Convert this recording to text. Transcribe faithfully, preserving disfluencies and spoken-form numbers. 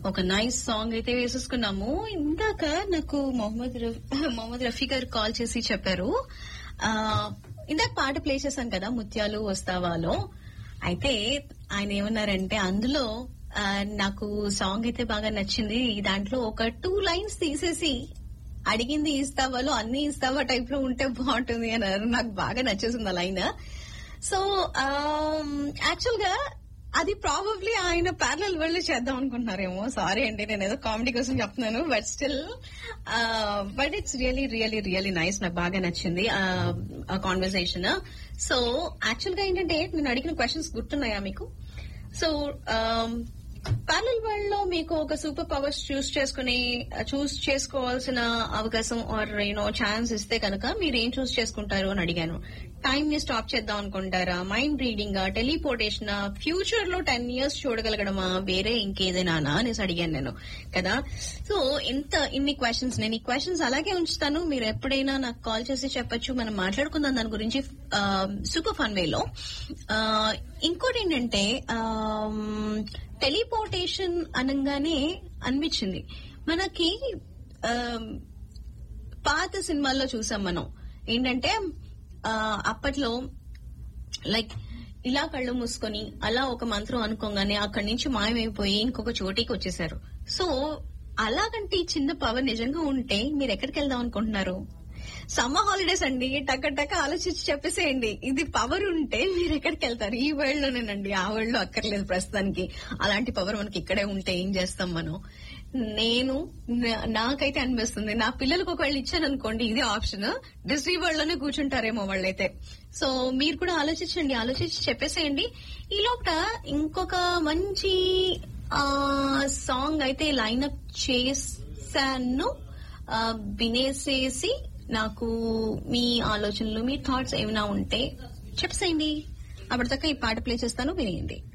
ఒక nice song అయితే వేసేసుకున్నాము. ఇందాక నాకు మొహమ్మద్ మొహమ్మద్ రఫీ గారు కాల్ చేసి చెప్పారు, ఆ ఇందాక పాట ప్లే చేశాను కదా ముత్యాలు వస్తావాలో. అయితే ఆయన ఏమన్నారంటే అందులో నాకు సాంగ్ అయితే బాగా నచ్చింది, దాంట్లో ఒక టూ లైన్స్ తీసేసి అడిగింది ఇస్తావాలో అన్ని ఇస్తావా టైప్ లో ఉంటే బాగుంటుంది అన్నారు. నాకు బాగా నచ్చేసింది ఆ లైన్. సో యాక్చువల్ గా అది ప్రాబబ్లీ ఆయన ప్యారలల్ వరల్డ్ లో చేద్దాం అనుకుంటున్నారేమో. సారీ అండి, నేను ఏదో కామెడీ కోసం చెప్తున్నాను, but still but it's really really really nice. నాకు బాగా నచ్చింది ఆ కాన్వర్సేషన్. సో యాక్చువల్ గా ఏంటంటే నేను అడిగిన క్వశ్చన్స్ గుర్తున్నాయా మీకు? సో ప్యారలల్ వరల్డ్ లో మీకు ఒక సూపర్ పవర్స్ చూస్ చేసుకుని చూస్ చేసుకోవాల్సిన అవకాశం ఆర్ యూనో ఛాన్స్ ఇస్తే కనుక మీరు ఏం చూస్ చేసుకుంటారు అని అడిగాను. టైం ని స్టాప్ చేద్దాం అనుకుంటారా, మైండ్ రీడింగ్, టెలిపోర్టేషన్, ఫ్యూచర్ లో టెన్ ఇయర్స్ చూడగలగడమా, వేరే ఇంకేదైనా అనేసి అడిగాను నేను కదా. సో ఇంత ఇన్ని క్వశ్చన్స్, నేను ఈ క్వశ్చన్స్ అలాగే ఉంచుతాను, మీరు ఎప్పుడైనా నాకు కాల్ చేసి చెప్పొచ్చు, మనం మాట్లాడుకుందాం దాని గురించి సూపర్ ఫన్ వేలో. ఇంకోటి ఏంటంటే టెలిపోర్టేషన్ అనగానే అనిపించింది మనకి, పాత సినిమాల్లో చూసాం మనం ఏంటంటే అప్పట్లో లైక్ ఇలా కళ్ళు మూసుకొని అలా ఒక మంత్రం అనుకోగానే అక్కడి నుంచి మాయమైపోయి ఇంకొక చోటికి వచ్చేసారు. సో అలాగంటే ఈ చిన్న పవర్ నిజంగా ఉంటే మీరు ఎక్కడికి వెళ్దాం అనుకుంటున్నారు? సమ్మర్ హాలిడేస్ అండి, టక్క టక్క ఆలోచించి చెప్పేసేయండి. ఇది పవర్ ఉంటే మీరు ఎక్కడికి వెళ్తారు? ఈ వరల్డ్ లోనేనండి, ఆ వరల్డ్ లో అక్కర్లేదు ప్రస్తుతానికి. అలాంటి పవర్ మనకి ఇక్కడే ఉంటే ఏం చేస్తాం మనం? నేను నాకైతే అనిపిస్తుంది, నా పిల్లలకు ఒకవేళ ఇచ్చాను అనుకోండి ఇది ఆప్షన్, డిస్నీ వరల్డ్ లోనే కూర్చుంటారేమో వాళ్ళైతే. సో మీరు కూడా ఆలోచించండి, ఆలోచించి చెప్పేసేయండి. ఈ లోపల ఇంకొక మంచి సాంగ్ అయితే లైన్అప్ చేశాను, వినేసేసి నాకు మీ ఆలోచనలు, మీ థాట్స్ ఏమైనా ఉంటే చెప్పేసేయండి. అప్పటిదాకా ఈ పాట ప్లే చేస్తాను, వినేయండి.